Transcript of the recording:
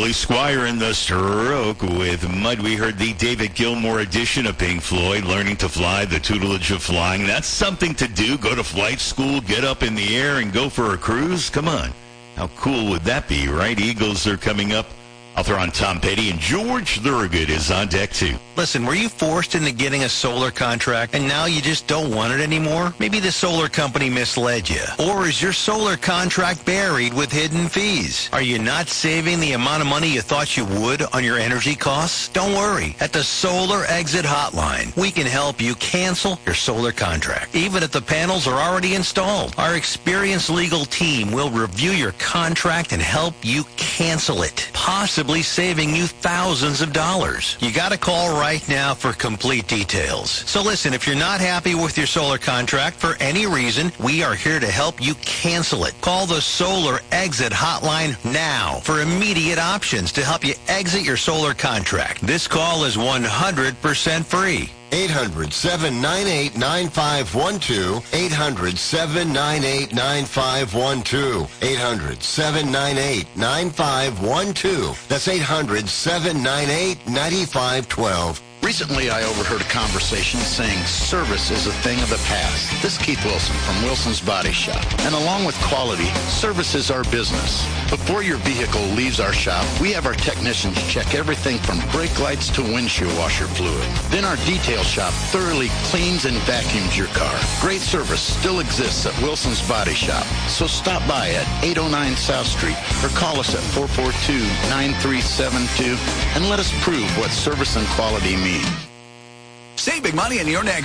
Billy Squier and the Stroke with Mud. We heard the David Gilmour edition of Pink Floyd, Learning to Fly, the tutelage of flying. That's something to do. Go to flight school, get up in the air, and go for a cruise. Come on. How cool would that be, right? Eagles are coming up. I'll throw on Tom Petty, and George Thorogood is on deck, too. Listen, were you forced into getting a solar contract, and now you just don't want it anymore? Maybe the solar company misled you. Or is your solar contract buried with hidden fees? Are you not saving the amount of money you thought you would on your energy costs? Don't worry. At the Solar Exit Hotline, we can help you cancel your solar contract, even if the panels are already installed. Our experienced legal team will review your contract and help you cancel it, possibly saving you thousands of dollars. You got to call right now for complete details. So listen, if you're not happy with your solar contract for any reason, we are here to help you cancel it. Call the Solar Exit Hotline now for immediate options to help you exit your solar contract. This call is 100% free. 800-798-9512. 800-798-9512. 800-798-9512. That's 800-798-9512. Recently, I overheard a conversation saying service is a thing of the past. This is Keith Wilson from Wilson's Body Shop. And along with quality, service is our business. Before your vehicle leaves our shop, we have our technicians check everything from brake lights to windshield washer fluid. Then our detail shop thoroughly cleans and vacuums your car. Great service still exists at Wilson's Body Shop. So stop by at 809 South Street or call us at 442-9372 and let us prove what service and quality mean. Save big money in your next